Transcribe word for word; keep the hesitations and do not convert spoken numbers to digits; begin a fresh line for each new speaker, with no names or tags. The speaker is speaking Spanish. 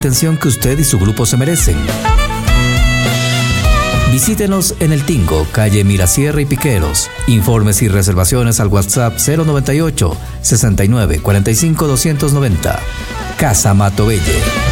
atención que usted y su grupo se merecen. Visítenos en El Tingo, calle Mirasierra y Piqueros. Informes y reservaciones al WhatsApp cero noventa y ocho, sesenta y nueve, cuarenta y cinco, doscientos noventa. Casa Matovelle.